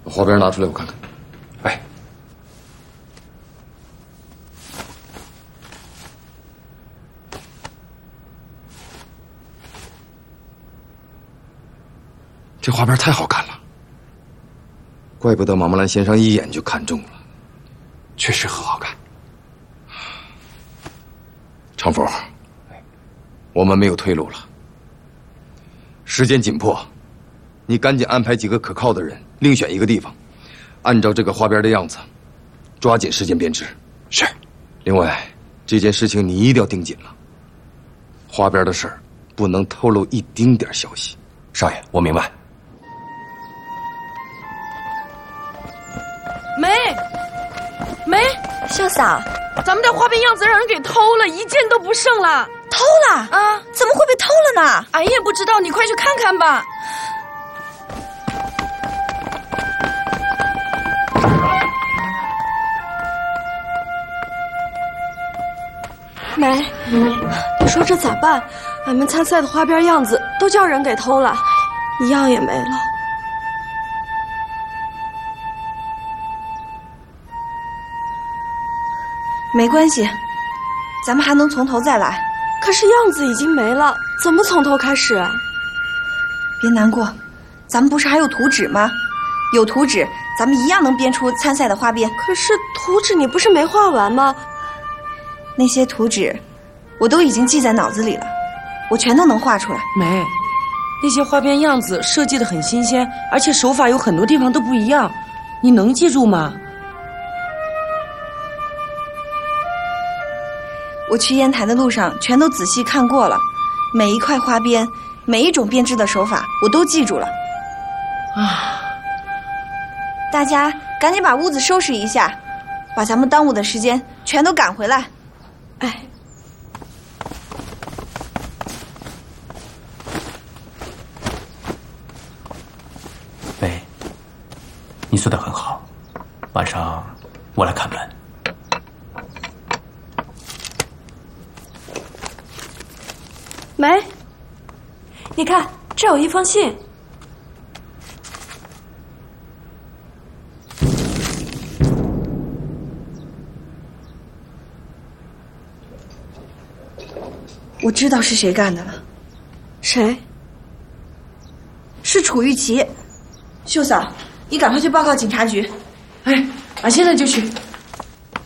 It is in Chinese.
把花边拿出来，我看看。哎，这花边太好看了，怪不得马木兰先生一眼就看中了，确实很好看。长风，我们没有退路了，时间紧迫，你赶紧安排几个可靠的人，另选一个地方，按照这个花边的样子，抓紧时间编织。是。另外，这件事情你一定要盯紧了，花边的事儿不能透露一丁点消息。 少爷，我明白。 梅， 秀嫂， 咱们这花边样子让人给偷了，一件都不剩了。 偷了啊？ 怎么会被偷了呢？ 俺也不知道，你快去看看吧。 梅，你说这咋办？俺们参赛的花边样子都叫人给偷了，一样也没了。 没关系，咱们还能从头再来。 可是样子已经没了，怎么从头开始啊？ 别难过，咱们不是还有图纸吗？有图纸，咱们一样能编出参赛的花边。 可是图纸你不是没画完吗？ 那些图纸，我都已经记在脑子里了，我全都能画出来。 梅，那些花边样子设计得很新鲜，而且手法有很多地方都不一样，你能记住吗？ 我去烟台的路上全都仔细看过了，每一块花边，每一种编织的手法，我都记住了。 啊！ 大家赶紧把屋子收拾一下，把咱们耽误的时间全都赶回来。 哎， 梅，你做得很好，晚上我来看门。 梅，你看，这有一封信。 我知道是谁干的了。 谁？ 是楚玉琪。秀嫂，你赶快去报告警察局。 哎，俺现在就去。